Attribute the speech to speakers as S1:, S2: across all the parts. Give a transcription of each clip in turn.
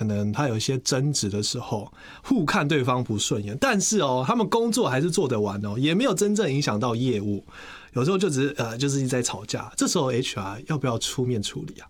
S1: 可能他有一些争执的时候，互看对方不顺眼，但是他们工作还是做得完也没有真正影响到业务，有时候就就是一直在吵架，这时候 HR 要不要出面处理啊？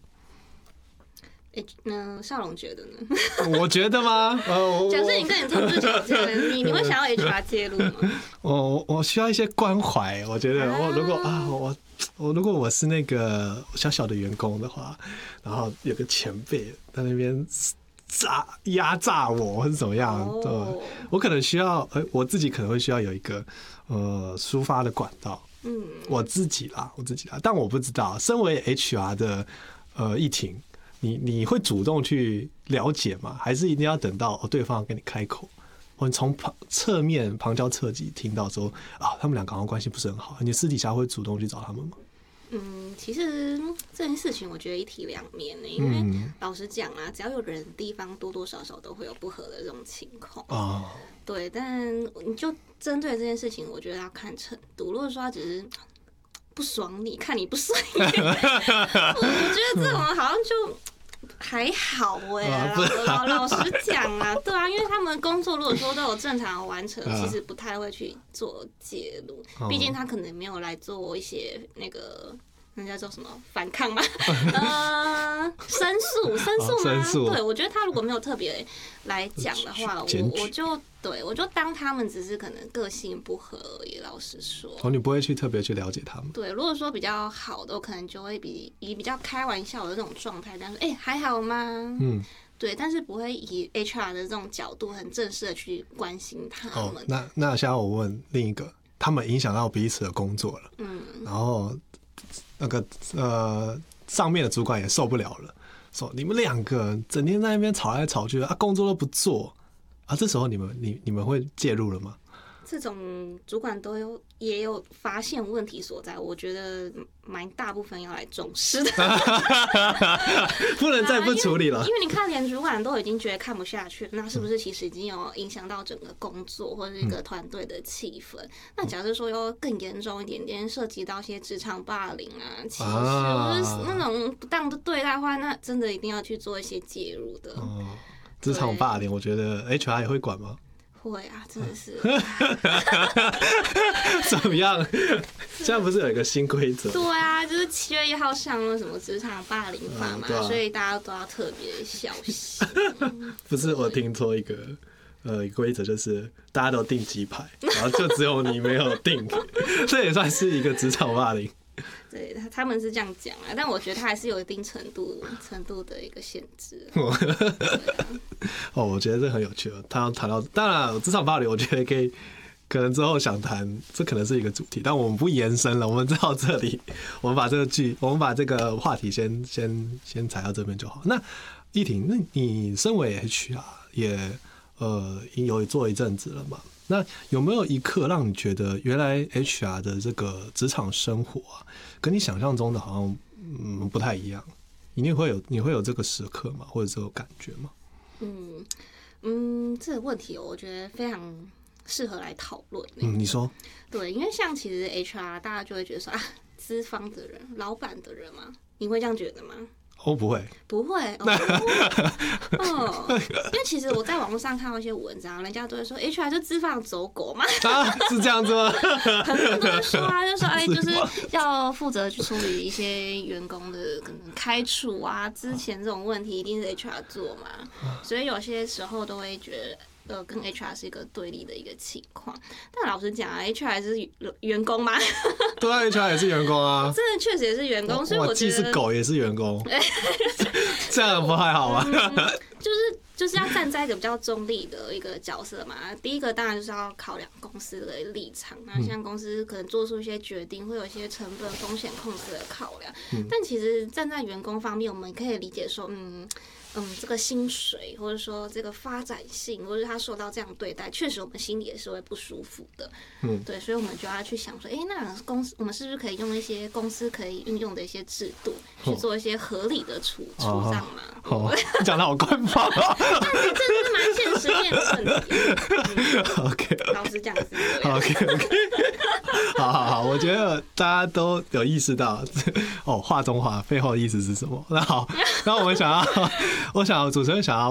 S2: 少龙觉得呢？
S1: 我觉得吗？
S2: 假设你跟你同事吵架了，你会想要 HR 介入吗？
S1: 我需要一些关怀。我觉得如果我是那个小小的员工的话，然后有个前辈在那边压榨我或是怎么样，对，我可能需要我自己可能会需要有一个抒发的管道。我自己啦，但我不知道，身为 HR 的议庭。你会主动去了解吗？还是一定要等到对方跟你开口，或者从侧面旁敲侧击听到说他们两个好像关系不是很好，你私底下会主动去找他们吗？
S2: 其实这件事情我觉得一体两面的，因为老实讲啊，只要有人的地方，多多少少都会有不合的这种情况对，但你就针对这件事情，我觉得要看程度。如果说他只是不爽你，看你不顺眼，我觉得这种好像就还好老实讲啊，对啊，因为他们工作如果说都有正常完成，其实不太会去做介入，毕竟他可能没有来做一些那个。那叫做什么反抗吗？申诉吗？对，我觉得他如果没有特别来讲的话，我就当他们只是可能个性不合而已。老实说，
S1: 你不会去特别去了解他们。
S2: 对，如果说比较好的，我可能就会以比较开玩笑的那种状态，但是还好吗？对，但是不会以 HR 的这种角度很正式的去关心他们。
S1: 那现在我问另一个，他们影响到彼此的工作了，然后。那个上面的主管也受不了了，说你们两个整天在那边吵来吵去工作都不做这时候你们会介入了吗？
S2: 这种主管也有发现问题所在，我觉得蛮大部分要来重视的，
S1: 不能再不处理了。
S2: 因为你看，连主管都已经觉得看不下去，那是不是其实已经有影响到整个工作或者一个团队的气氛？那假设说又更严重一点点，涉及到一些职场霸凌歧视，或者是那种不当的对待的话，那真的一定要去做一些介入的。
S1: 职场霸凌，我觉得 HR 也会管吗？
S2: 会啊，真的是。
S1: 怎么样？现在不是有一个新规则？
S2: 对啊，就是7月1号上了什么职场霸凌法嘛，所以大家都要特别小心。
S1: 不是我听错一个规则，就是大家都订鸡排，然后就只有你没有订，这也算是一个职场霸凌。
S2: 对，他们是这样讲啊，但我觉得他还是有一定程度的一个限制。
S1: 我觉得这很有趣。他谈到，当然职场霸凌，我觉得可能之后想谈，这可能是一个主题，但我们不延伸了，我们到这里，我们把这个话题先踩到这边就好。那依婷，那你身为 HR 也有做一阵子了嘛？那有没有一刻让你觉得原来 HR 的这个职场生活跟你想象中的好像不太一样？你会有这个时刻吗？或者这个感觉吗？
S2: 这个问题我觉得非常适合来讨论。
S1: 你说。对，
S2: 因为像其实 HR 大家就会觉得说资方的人、老板的人嘛，你会这样觉得吗？
S1: 不会，
S2: 因为其实我在网络上看到一些文章，人家都会说 HR 就资方走狗嘛，
S1: 是这样子吗？
S2: 很多人都会说就是要负责去处理一些员工的可能开除之前这种问题，一定是 HR 做嘛，所以有些时候都会觉得。跟 HR 是一个对立的一个情况，但老实讲HR 还是员工吗？
S1: 对啊 ，HR 也是员工啊，
S2: 真的确实也是员工，所以我觉得
S1: 既是狗也是员工，这样不还好吗？
S2: 就是要站在一个比较中立的一个角色嘛。第一个当然就是要考量公司的立场，那像公司可能做出一些决定，会有一些成本风险控制的考量。但其实站在员工方面，我们可以理解说，这个薪水或者说这个发展性，或者他受到这样对待，确实我们心里也是会不舒服的。对，所以我们就要去想说，那我们是不是可以用一些公司可以运用的一些制度，去做一些合理的处账嘛？
S1: 讲得好官方啊！
S2: 但是这是蛮现实面的问
S1: 题。OK，
S2: 老实讲是这
S1: 样。OK， 好，我觉得大家都有意识到话中话背后的意思是什么。那好，那我想主持人想要